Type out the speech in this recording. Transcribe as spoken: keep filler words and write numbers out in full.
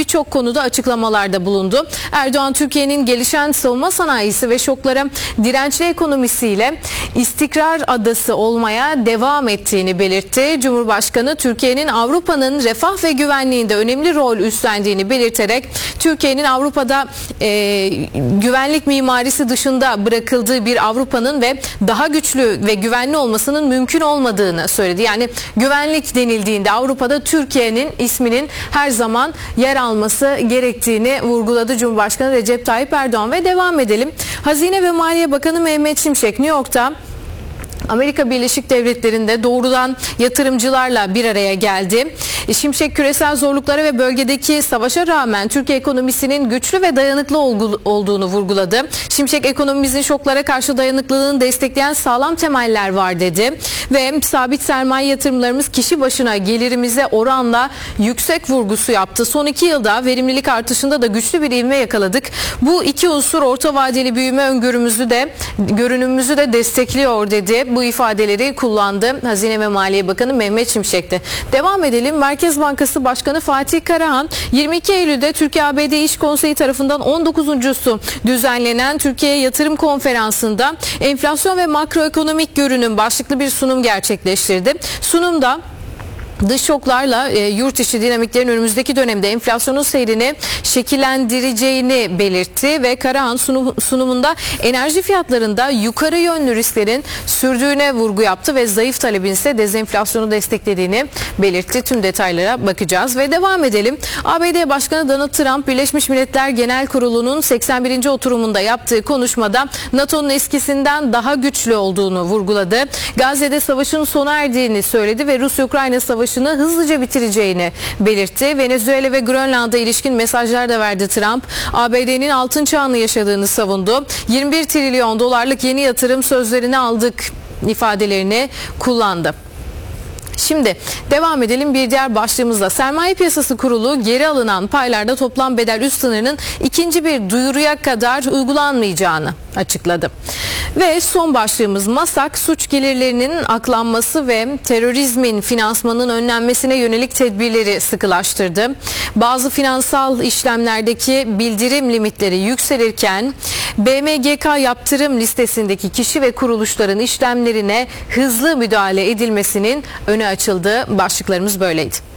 birçok konuda açıklamalarda bulundu. Erdoğan, Türkiye'nin gelişen savunma sanayisi ve şoklara dirençli ekonomisiyle istikrar adası olmaya devam ettiğini belirtti. Cumhurbaşkanı, Türkiye'nin Avrupa'nın refah ve güvenliğinde önemli rol üstlendiğini belirterek Türkiye'nin Avrupa'da e, güvenlik mimarisi dışında bırakıldığı bir Avrupa'nın ve daha güçlü ve güvenli olmasının mümkün olmadığını söyledi. Yani güvenlik denildiğinde Avrupa'da Türkiye'nin isminin her zaman yer alması gerektiğini vurguladı Cumhurbaşkanı Recep Tayyip Erdoğan. Ve devam edelim. Hazine ve Maliye Bakanı Mehmet Şimşek New York'ta Amerika Birleşik Devletleri'nde doğrudan yatırımcılarla bir araya geldi. Şimşek, küresel zorluklara ve bölgedeki savaşa rağmen Türkiye ekonomisinin güçlü ve dayanıklı olduğunu vurguladı. Şimşek, ekonomimizin şoklara karşı dayanıklılığını destekleyen sağlam temeller var dedi. Ve sabit sermaye yatırımlarımız kişi başına gelirimize oranla yüksek vurgusu yaptı. Son iki yılda verimlilik artışında da güçlü bir ivme yakaladık. Bu iki unsur orta vadeli büyüme öngörümüzü de görünümümüzü de destekliyor dedi. Bu ifadeleri kullandı Hazine ve Maliye Bakanı Mehmet Şimşek'te. Devam edelim. Merkez Bankası Başkanı Fatih Karahan, yirmi iki Eylül'de Türkiye-A B D İş Konseyi tarafından on dokuzuncusu düzenlenen Türkiye Yatırım Konferansı'nda enflasyon ve makroekonomik görünüm başlıklı bir sunum gerçekleştirdi. Sunumda dış şoklarla e, yurt içi dinamiklerin önümüzdeki dönemde enflasyonun seyrini şekillendireceğini belirtti ve Karahan sunum, sunumunda enerji fiyatlarında yukarı yönlü risklerin sürdüğüne vurgu yaptı ve zayıf talebin ise dezenflasyonu desteklediğini belirtti. Tüm detaylara bakacağız ve devam edelim. A B D Başkanı Donald Trump, Birleşmiş Milletler Genel Kurulu'nun seksen birinci oturumunda yaptığı konuşmada NATO'nun eskisinden daha güçlü olduğunu vurguladı. Gazze'de savaşın sona erdiğini söyledi ve Rusya-Ukrayna savaşı hızlıca bitireceğini belirtti. Venezuela ve Grönland'a ilişkin mesajlar da verdi Trump. A B D'nin altın çağını yaşadığını savundu. yirmi bir trilyon dolarlık yeni yatırım sözlerini aldık ifadelerini kullandı. Şimdi devam edelim bir diğer başlığımızla. Sermaye Piyasası Kurulu geri alınan paylarda toplam bedel üst sınırının ikinci bir duyuruya kadar uygulanmayacağını açıkladı. Ve son başlığımız MASAK, suç gelirlerinin aklanması ve terörizmin finansmanının önlenmesine yönelik tedbirleri sıkılaştırdı. Bazı finansal işlemlerdeki bildirim limitleri yükselirken B M G K yaptırım listesindeki kişi ve kuruluşların işlemlerine hızlı müdahale edilmesinin öne açıldığı başlıklarımız böyleydi.